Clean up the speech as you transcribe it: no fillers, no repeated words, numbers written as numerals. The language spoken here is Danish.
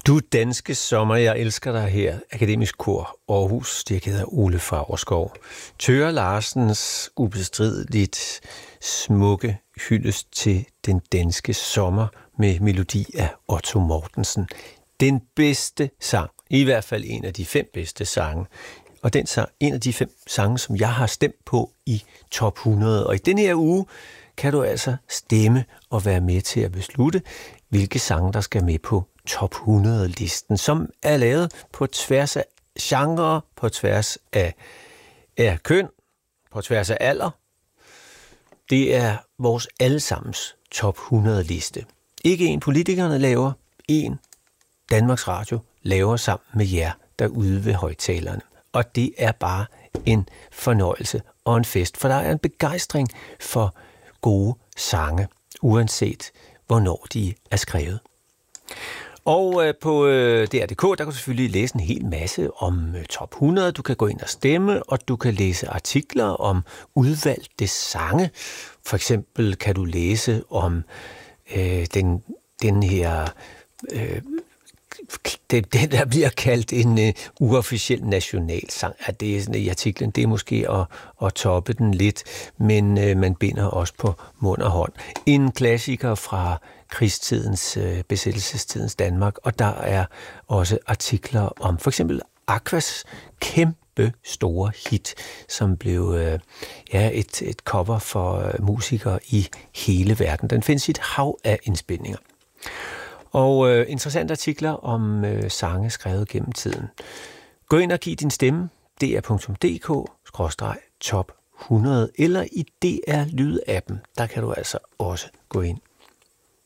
Du danske sommer, jeg elsker dig her. Akademisk Kor Aarhus, det hedder Ole Favreskov. Thøger Larsens ubestrideligt smukke hyldest til den danske sommer med melodi af Otto Mortensen. Den bedste sang, i hvert fald en af de 5 bedste sange. Og den sang, en af de 5 sange, som jeg har stemt på i top 100. Og i den her uge kan du altså stemme og være med til at beslutte, hvilke sange, der skal med på top 100-listen, som er lavet på tværs af genre, på tværs af køn, på tværs af alder. Det er vores allesammens top 100-liste. Ikke en politikerne laver, en Danmarks Radio laver sammen med jer derude ved højtalerne. Og det er bare en fornøjelse og en fest, for der er en begejstring for gode sange, uanset hvornår de er skrevet. Og på DR.dk, der kan du selvfølgelig læse en hel masse om top 100. Du kan gå ind og stemme, og du kan læse artikler om udvalgte sange. For eksempel kan du læse om den her... Den, der bliver kaldt en uofficiel nationalsang. At det er sådan, i artiklen, det er måske at toppe den lidt, men man binder også på mund og hånd. En klassiker fra krigstidens, besættelsestidens Danmark, og der er også artikler om for eksempel Aquas kæmpe store hit, som blev et cover for musikere i hele verden. Den findes i et hav af indspilninger. Og interessante artikler om sange skrevet gennem tiden. Gå ind og giv din stemme, dr.dk/top 100, eller i DR Lyd-appen, der kan du altså også gå ind